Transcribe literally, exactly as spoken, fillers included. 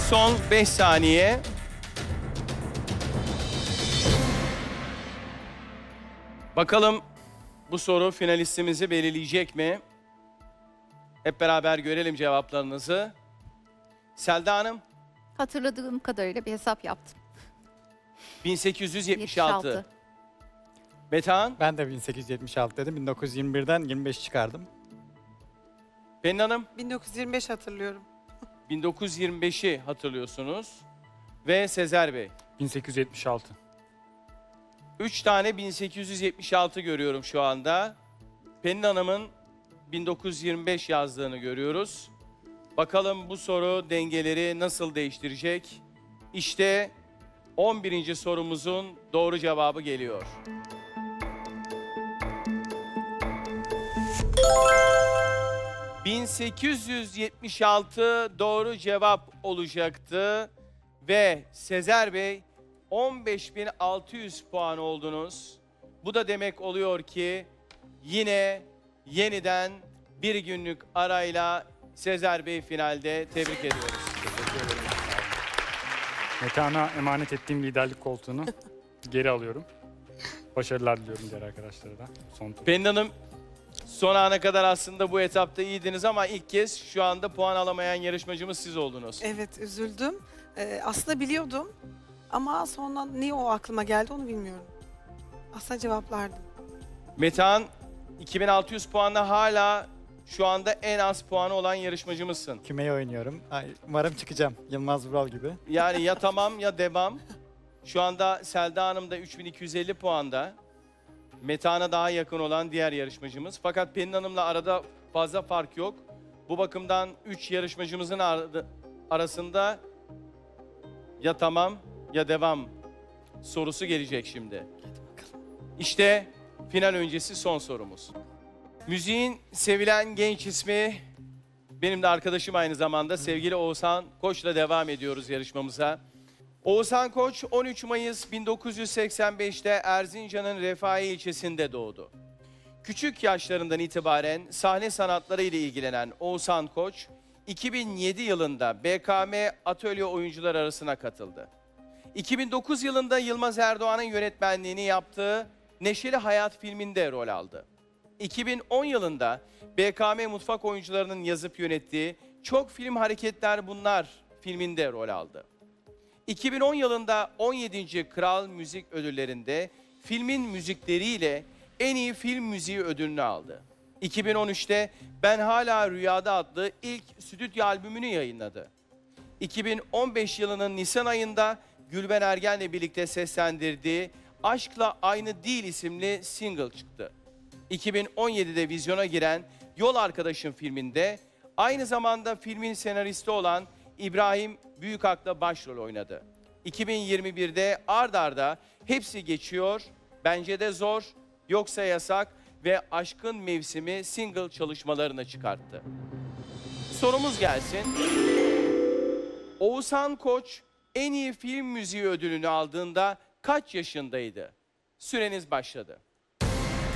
son beş saniye. Bakalım bu soru finalistimizi belirleyecek mi? Hep beraber görelim cevaplarınızı. Selda Hanım, Hatırladığım kadarıyla bir hesap yaptım. bin sekiz yüz yetmiş altı. yetmiş altı. Metehan, Ben de bin sekiz yüz yetmiş altı dedim. bin dokuz yüz yirmi birden yirmi beş çıkardım. Pelin Hanım, bin dokuz yüz yirmi beş hatırlıyorum. bin dokuz yüz yirmi beşi hatırlıyorsunuz. Ve Sezer Bey, bin sekiz yüz yetmiş altı. üç tane bin sekiz yüz yetmiş altı görüyorum şu anda. Pelin Hanım'ın bin dokuz yüz yirmi beş yazdığını görüyoruz. Bakalım bu soru dengeleri nasıl değiştirecek? İşte on birinci sorumuzun doğru cevabı geliyor. bin sekiz yüz yetmiş altı doğru cevap olacaktı ve Sezer Bey on beş bin altı yüz puan oldunuz. Bu da demek oluyor ki yine yeniden bir günlük arayla Sezer Bey finalde. Tebrik ediyoruz. Metehan'a emanet ettiğim liderlik koltuğunu geri alıyorum. Başarılar diliyorum diğer arkadaşlara da. Son tur. Pelin Hanım, son ana kadar aslında bu etapta iyiydiniz ama ilk kez şu anda puan alamayan yarışmacımız siz oldunuz. Evet, üzüldüm. Ee, aslında biliyordum ama sonra niye o aklıma geldi onu bilmiyorum. Aslında cevaplardım. Metehan, iki bin altı yüz puanla hala şu anda en az puanı olan yarışmacımızsın. Kümeye oynuyorum. Ay, umarım çıkacağım. Yılmaz Vural gibi. Yani ya tamam ya devam. Şu anda Selda Hanım da üç bin iki yüz elli puanda. Metehan'a daha yakın olan diğer yarışmacımız. Fakat Pelin Hanım'la arada fazla fark yok. Bu bakımdan üç yarışmacımızın ar- arasında ya tamam ya devam sorusu gelecek şimdi. İşte final öncesi son sorumuz. Müziğin sevilen genç ismi, benim de arkadaşım aynı zamanda sevgili Oğuzhan Koç'la devam ediyoruz yarışmamıza. Oğuzhan Koç on üç Mayıs bin dokuz yüz seksen beşte Erzincan'ın Refahi ilçesinde doğdu. Küçük yaşlarından itibaren sahne sanatları ile ilgilenen Oğuzhan Koç, iki bin yedi yılında B K M Atölye Oyuncular arasına katıldı. iki bin dokuz yılında Yılmaz Erdoğan'ın yönetmenliğini yaptığı Neşeli Hayat filminde rol aldı. iki bin on yılında B K M Mutfak Oyuncularının yazıp yönettiği Çok Film Hareketler Bunlar filminde rol aldı. iki bin on yılında on yedinci Kral Müzik Ödülleri'nde filmin müzikleriyle en iyi film müziği ödülünü aldı. iki bin on üçte Ben Hala Rüyada adlı ilk stüdyo albümünü yayınladı. iki bin on beş yılının Nisan ayında Gülben Ergen'le birlikte seslendirdiği Aşkla Aynı Değil isimli single çıktı. iki bin on yedide vizyona giren Yol Arkadaşım filminde aynı zamanda filmin senaristi olan İbrahim Büyükak'la başrol oynadı. iki bin yirmi birde ard arda Hepsi Geçiyor, Bence de Zor, Yoksa Yasak ve Aşkın Mevsimi single çalışmalarını çıkarttı. Sorumuz gelsin. Oğuzhan Koç en iyi film müziği ödülünü aldığında kaç yaşındaydı? Süreniz başladı.